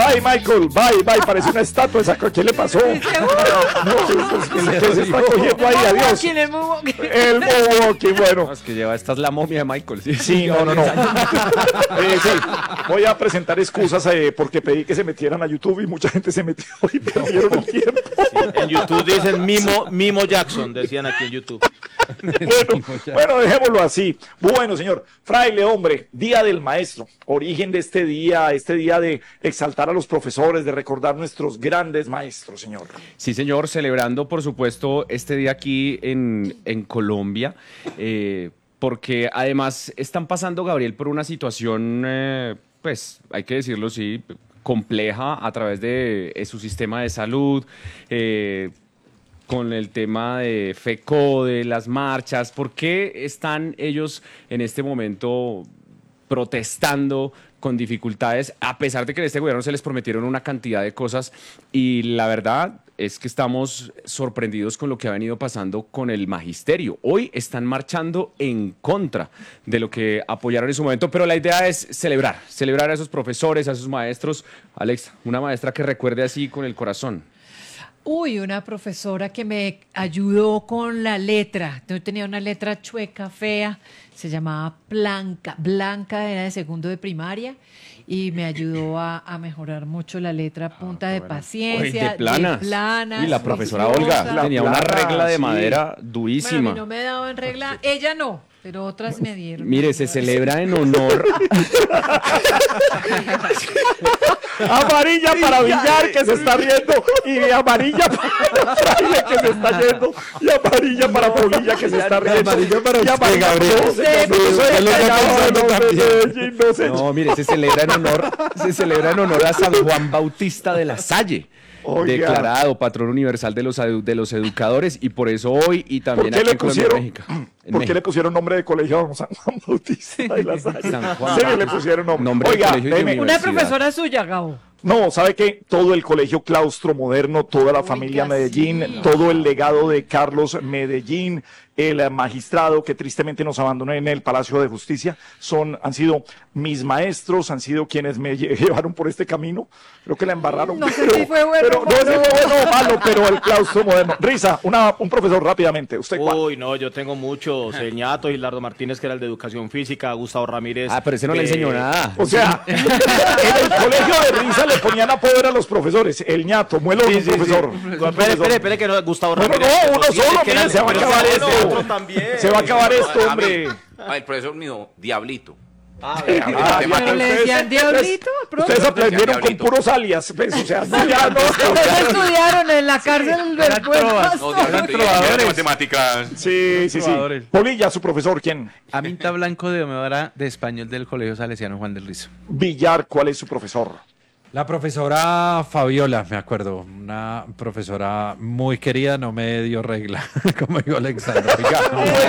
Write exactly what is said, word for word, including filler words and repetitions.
Bye, Michael, bye, bye. Parece una estatua esa. ¿Qué le pasó? No, ¿qué se está cogiendo ahí? Adiós. El moonwalking. El moonwalking, bueno. No, es que lleva, esta es la momia de Michael. Sí, Sí, no, no, no. Eh, sí. Voy a presentar excusas eh, porque pedí que se metieran a YouTube y mucha gente se metió y perdieron el tiempo. Sí, en YouTube dicen Mimo, Mimo Jackson, decían aquí en YouTube. Bueno, bueno, dejémoslo así. Bueno, señor, fraile, hombre, Día del Maestro, origen de este día, este día de exaltar a los profesores, de recordar nuestros grandes maestros, señor. Sí, señor, celebrando, por supuesto, este día aquí en, en Colombia, eh, porque además están pasando, Gabriel, por una situación, eh, pues, hay que decirlo, sí, compleja a través de eh, su sistema de salud, eh, con el tema de FECODE, las marchas. ¿Por qué están ellos en este momento protestando con dificultades, a pesar de que en este gobierno se les prometieron una cantidad de cosas? Y la verdad es que estamos sorprendidos con lo que ha venido pasando con el magisterio. Hoy están marchando en contra de lo que apoyaron en su momento, pero la idea es celebrar, celebrar a esos profesores, a esos maestros. Alex, una maestra que recuerde así con el corazón. Uy, una profesora que me ayudó con la letra. Yo tenía una letra chueca, fea, se llamaba Blanca. Blanca era de segundo de primaria y me ayudó a, a mejorar mucho la letra, punta Ah, de bueno. paciencia, Uy, de planas. de planas, Y la profesora juiciosa. Olga tenía una plana, regla de sí. madera Bueno, a durísima. mí no me daban regla, ella no, pero otras me dieron. Mire, se celebra en honor. Amarilla para Villar, que se está riendo, y amarilla para Fraile, que se está yendo, y amarilla para Paulilla, que se está riendo. amarilla para y usted, amarilla Gabriel. no, señor, no, usted soy lo está callado, pensando no, también. Medellín, no sé. No, mire, se celebra en honor, se celebra en honor a San Juan Bautista de la Salle, Oiga. declarado patrón universal de los, edu- de los educadores, y por eso hoy y ¿Por también qué aquí le en Colombia, pusieron, México. En ¿por qué le México. pusieron nombre de colegio a San Juan Bautista de la Salle? San Juan Sí, Bautista. le pusieron nombre. Nombre de Oiga, colegio y de deme- Una universidad. profesora suya, Gabo. No, ¿sabe qué? Todo el colegio claustro moderno, toda la Oiga, familia Medellín, sí. todo el legado de Carlos Medellín, el eh, magistrado que tristemente nos abandonó en el Palacio de Justicia, son, han sido mis maestros, han sido quienes me lle- llevaron por este camino. Creo que la embarraron. No sé pero, si fue bueno pero o no sé si malo. fue bueno o malo, pero el claustro moderno. Risa, una, un profesor rápidamente. ¿Usted cuál? Uy, no, yo tengo muchos. El ñato, Gilardo Martínez, que era el de Educación Física, Gustavo Ramírez. Ah, pero ese no le que- enseñó nada. O sea, en el colegio de Risa le ponían apodo a los profesores. El ñato, muelo Sí, un sí, profesor. sí. Un Espere, profesor. espere, espere, que no, Gustavo No, no, Ramírez. no, que uno sostiene solo, que era mire, el- se va a pero acabar bueno, esto. otro también. Se va a acabar esto, A mí- hombre. ah, el profesor mío, Diablito. Ah, Ah, vea, ya, Pero ustedes- le decían ustedes- diablito, al profe. Ustedes aprendieron con Diablito. puros alias, pues, o sea, no, ya no. Ustedes estudiaron en la cárcel del buen No, pastor. Diablito, y era de matemáticas. Sí, sí, sí. Trovadores. Polilla, su profesor, ¿quién? Aminta Blanco de Omevara, de español del Colegio Salesiano Juan del Rizo. Villar, ¿cuál es su profesor? La profesora Fabiola, me acuerdo, una profesora muy querida, no me dio regla, como dijo Alexandra.